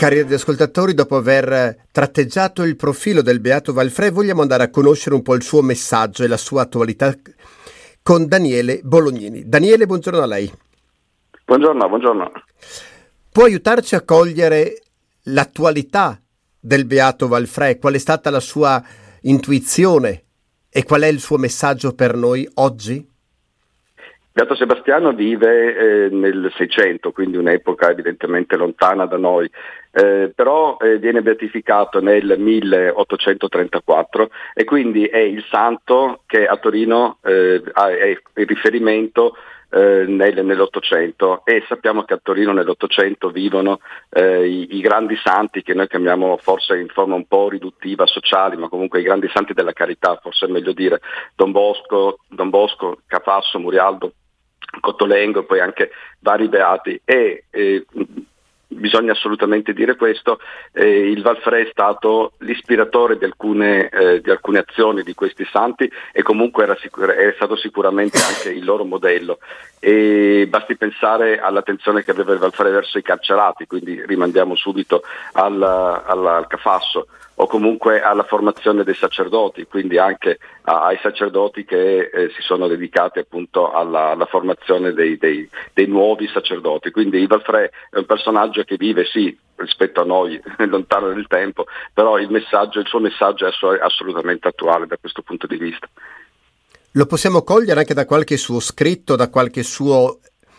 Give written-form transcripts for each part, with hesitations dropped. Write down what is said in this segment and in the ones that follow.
Cari ascoltatori, dopo aver tratteggiato il profilo del Beato Valfrè, vogliamo andare a conoscere un po' il suo messaggio e la sua attualità con Daniele Bolognini. Daniele, buongiorno a lei. Buongiorno. Può aiutarci a cogliere l'attualità del Beato Valfrè? Qual è stata la sua intuizione e qual è il suo messaggio per noi oggi? Beato Sebastiano vive nel 600, quindi un'epoca evidentemente lontana da noi, però viene beatificato nel 1834 e quindi è il santo che a Torino è il riferimento nell'Ottocento, e sappiamo che a Torino nell'Ottocento vivono i grandi santi che noi chiamiamo forse in forma un po' riduttiva sociali, ma comunque i grandi santi della carità, forse è meglio dire Don Bosco, Cafasso, Murialdo, Cottolengo, e poi anche vari beati, e bisogna assolutamente dire questo, il Valfrè è stato l'ispiratore di alcune azioni di questi santi, e comunque è stato sicuramente anche il loro modello, e basti pensare all'attenzione che aveva il Valfrè verso i carcerati, quindi rimandiamo subito al Cafasso, o comunque alla formazione dei sacerdoti, quindi anche ai sacerdoti che si sono dedicati appunto alla formazione dei nuovi sacerdoti. Quindi il Valfrè è un personaggio che vive, sì, rispetto a noi, lontano nel tempo, però il suo messaggio è assolutamente attuale da questo punto di vista. Lo possiamo cogliere anche da qualche suo scritto, da qualche suo...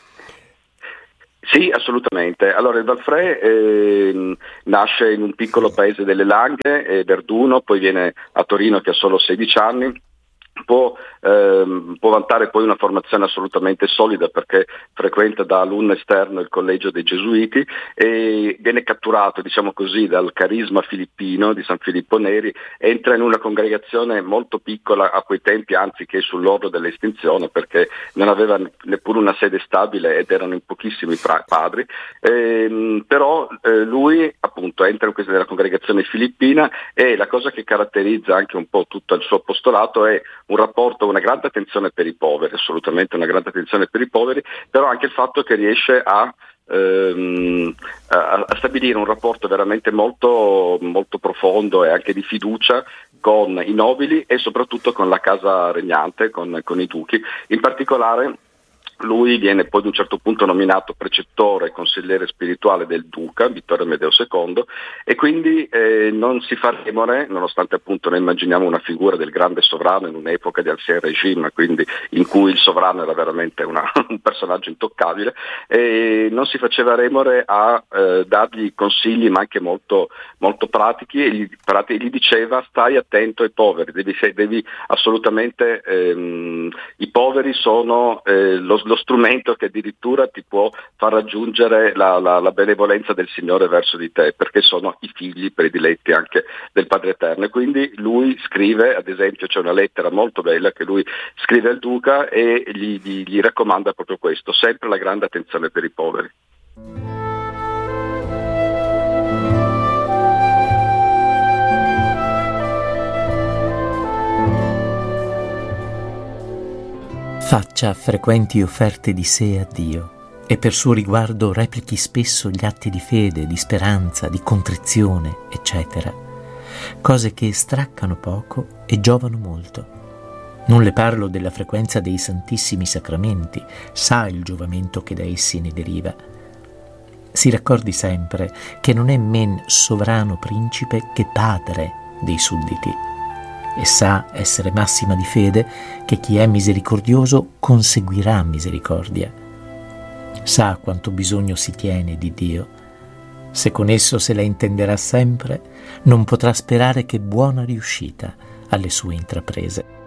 Sì, assolutamente. Allora il Valfrè nasce in un piccolo paese delle Langhe, Verduno, poi viene a Torino che ha solo 16 anni. Può vantare poi una formazione assolutamente solida, perché frequenta da alunno esterno il collegio dei Gesuiti e viene catturato, diciamo così, dal carisma filippino di San Filippo Neri. Entra in una congregazione molto piccola a quei tempi, anzi che è sull'orlo dell'estinzione, perché non aveva neppure una sede stabile ed erano in pochissimi padri, però lui appunto entra in questa della congregazione filippina, e la cosa che caratterizza anche un po' tutto il suo apostolato è un rapporto, una grande attenzione per i poveri, assolutamente una grande attenzione per i poveri, però anche il fatto che riesce a stabilire un rapporto veramente molto, molto profondo e anche di fiducia con i nobili e soprattutto con la casa regnante, con i duchi. In particolare lui viene poi ad un certo punto nominato precettore e consigliere spirituale del duca Vittorio Amedeo II, e quindi non si fa remore, nonostante appunto noi immaginiamo una figura del grande sovrano in un'epoca di ancien regime, quindi in cui il sovrano era veramente un personaggio intoccabile, e non si faceva remore a dargli consigli, ma anche molto, molto pratici, e gli diceva: stai attento ai poveri, devi assolutamente, i poveri sono lo strumento che addirittura ti può far raggiungere la benevolenza del Signore verso di te, perché sono i figli prediletti anche del Padre Eterno. E quindi lui scrive, ad esempio c'è una lettera molto bella che lui scrive al duca e gli raccomanda proprio questo, sempre la grande attenzione per i poveri. Faccia frequenti offerte di sé a Dio e per suo riguardo replichi spesso gli atti di fede, di speranza, di contrizione, eccetera, cose che straccano poco e giovano molto. Non le parlo della frequenza dei Santissimi Sacramenti, sa il giovamento che da essi ne deriva. Si raccordi sempre che non è men sovrano principe che padre dei sudditi, e sa essere massima di fede che chi è misericordioso conseguirà misericordia. Sa quanto bisogno si tiene di Dio. Se con esso se la intenderà sempre, non potrà sperare che buona riuscita alle sue intraprese.